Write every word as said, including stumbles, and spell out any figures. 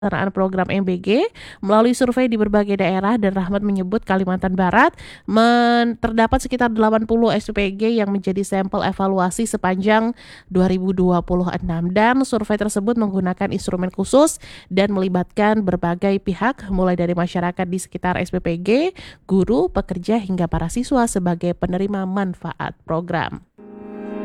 pelaksanaan program M B G melalui survei di berbagai daerah, dan Rahmat menyebut Kalimantan Barat men- terdapat sekitar delapan puluh S P G yang menjadi sampel evaluasi sepanjang dua ribu dua puluh enam, dan survei tersebut menggunakan instrumen khusus dan melibatkan berbagai pihak mulai dari masyarakat di sekitar S P P G, guru, pekerja hingga para siswa sebagai penerima manfaat program.